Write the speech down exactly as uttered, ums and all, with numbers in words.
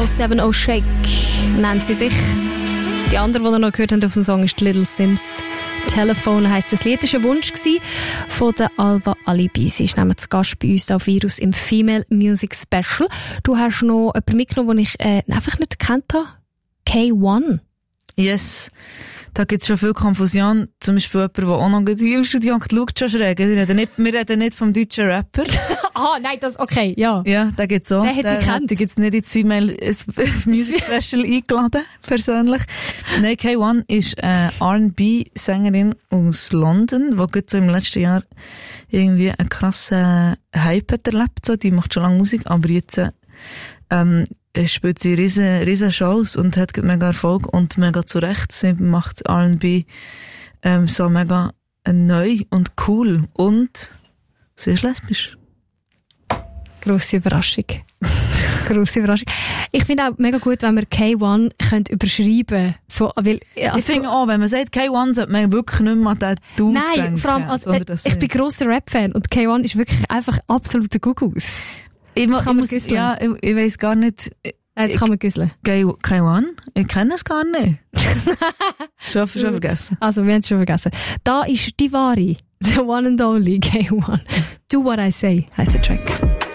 null sieben null Shake nennt sie sich. Die andere, die ihr noch gehört habt auf dem Song, ist Little Sims. Telefon heisst das Lied. Das war ein Wunsch von der Alba Alibi. Sie ist nämlich zu Gast bei uns auf Virus im Female Music Special. Du hast noch jemanden mitgenommen, den ich äh, einfach nicht gekannt habe. K eins. Yes. Da gibt es schon viel Konfusion. Zum Beispiel jemand, der auch noch im Studio schaut, schon schräg. Wir reden nicht, wir reden nicht vom deutschen Rapper. Ah, nein, das, okay, ja. Ja, den gibt's auch. Den hätte ich gekannt. Den gibt's nicht ins Female Music Special eingeladen, persönlich. Nein, K eins ist eine R and B-Sängerin aus London, die gerade so im letzten Jahr irgendwie einen krassen Hype hat erlebt. So. Die macht schon lange Musik, aber jetzt, ähm, es spielt sie riesen, riesen Shows und hat mega Erfolg und mega zurecht. Sie macht R and B ähm, so mega neu und cool und sie ist lesbisch. Grosse Überraschung. Grosse Überraschung. Ich finde auch mega gut, wenn wir K eins könnt überschreiben. So, weil, also, ich finde auch, wenn man sagt K eins, sollte man wirklich nicht mehr an den Dude Nein, denken. vor allem, also, äh, ich bin grosser Rap-Fan und K eins ist wirklich einfach absoluter Gugus. Ich, ich muss, ja, ich, ich weiss gar nicht. Nein, das kann man güsseln. K eins? Ich kenne es gar nicht. schon, schon vergessen. Also, wir haben es schon vergessen. Da ist die wahre, the one and only K eins. Do What I Say heisst der Track.